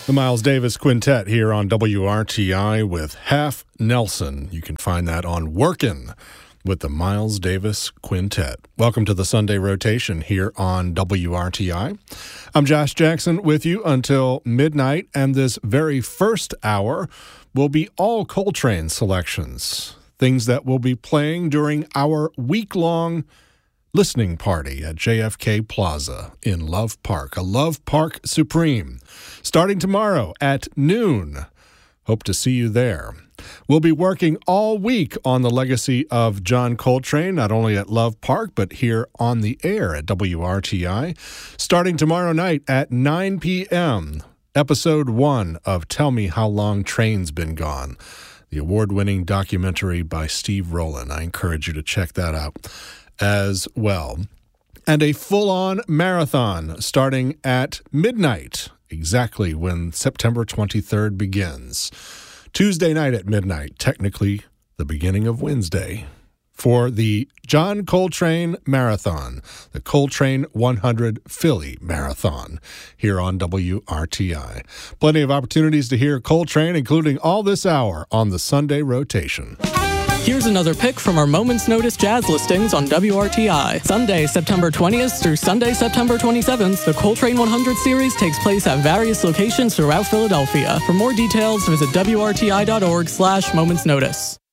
The Miles Davis Quintet here on WRTI with Half Nelson. You can find that on Workin' with the Miles Davis Quintet. Welcome to the Sunday Rotation here on WRTI. I'm Josh Jackson with you until midnight, and this very first hour will be all Coltrane selections, things that will be playing during our week-long listening party at JFK Plaza in Love Park, a Love Park Supreme, starting tomorrow at noon. Hope to see you there. We'll be working all week on the legacy of John Coltrane, not only at Love Park, but here on the air at WRTI. Starting tomorrow night at 9 p.m., Episode 1 of Tell Me How Long Train's Been Gone, the award-winning documentary by Steve Rowland. I encourage you to check that out as well. And a full-on marathon starting at midnight, exactly when September 23rd begins. Tuesday night at midnight, technically the beginning of Wednesday, for the John Coltrane Marathon, the Coltrane 100 Philly Marathon, here on WRTI. Plenty of opportunities to hear Coltrane, including all this hour on the Sunday Rotation. Here's another pick from our Moment's Notice jazz listings on WRTI. Sunday, September 20th through Sunday, September 27th, the Coltrane 100 series takes place at various locations throughout Philadelphia. For more details, visit WRTI.org/Moment's Notice.